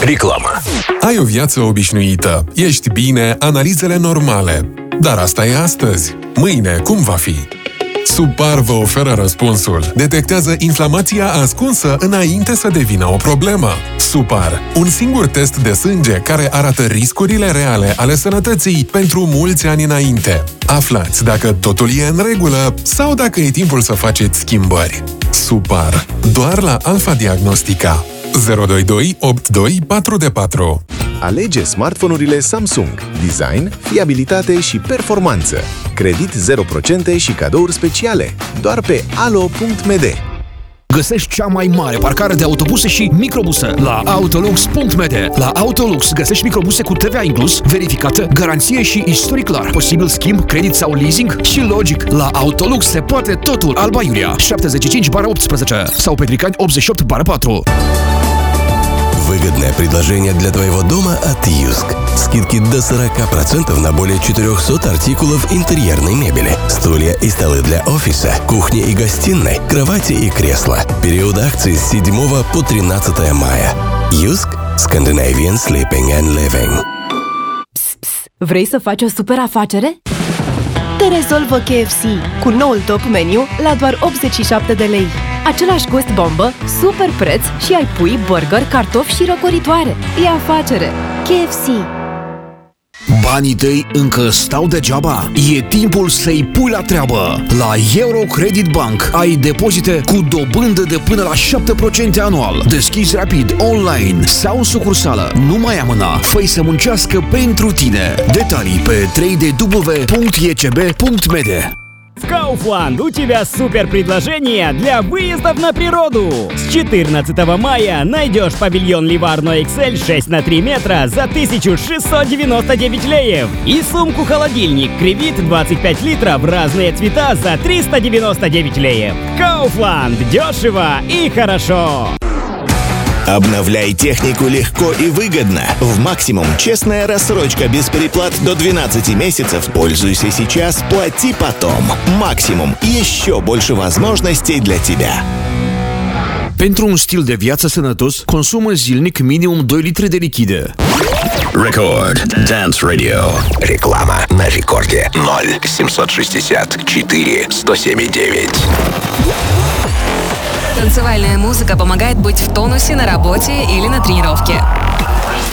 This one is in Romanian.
Reclamă. Ai o viață obișnuită, ești bine, analizele normale. Dar asta e astăzi. Mâine, cum va fi? Supar vă oferă răspunsul. Detectează inflamația ascunsă înainte să devină o problemă. Supar, un singur test de sânge care arată riscurile reale ale sănătății pentru mulți ani înainte. Aflați dacă totul e în regulă sau dacă e timpul să faceți schimbări. Supar, doar la Alpha Diagnostica. 022 82 4x4. Alege smartphone-urile Samsung. Design, fiabilitate și performanță. Credit 0% și cadouri speciale. Doar pe alo.md. Găsești cea mai mare parcare de autobuse și microbuse la Autolux.md. La Autolux găsești microbuse cu TVA inclus, verificată, garanție și istoric clar. Posibil schimb, credit sau leasing? Și logic, la Autolux se poate totul. Alba Iulia, 75/18 sau Petricani 88/4. Выгодное предложение для твоего дома от Юск. Скидки до 40% на более 400 артикулов интерьерной мебели. Стулья и столы для офиса, кухни и гостиной, кровати и кресла. Период акций с 7 по 13 мая. Юск Scandinavian Sleeping and Living. Vrei să faci o super afacere? Te rezolvă KFC cu noul top meniu la doar 87 de lei. Același gust bombă, super preț și ai pui, burger, cartofi și răcoritoare. E afacere. KFC. Banii tăi încă stau degeaba? E timpul să-i pui la treabă! La Eurocredit Bank ai depozite cu dobândă de până la 7% anual. Deschizi rapid, online sau în sucursală. Nu mai amâna, fă-i să muncească pentru tine. Detalii pe www.ecb.md. В Kaufland у тебя супер предложение для выездов на природу. С 14 мая найдешь павильон Ливарно XL 6 на 3 метра за 1699 леев и сумку-холодильник Кревит 25 литров разные цвета за 399 леев. Kaufland. Дешево и хорошо. Обновляй технику легко и выгодно. В Максимум честная рассрочка без переплат до 12 месяцев. Пользуйся сейчас, плати потом. Максимум. Еще больше возможностей для тебя. Pentru un stil de viață sănătos, consumă zilnic minimum 2 litri de lichide. Record Dance Radio. Реклама на рекорде 0760 4 107,9. Танцевальная музыка помогает быть в тонусе на работе или на тренировке.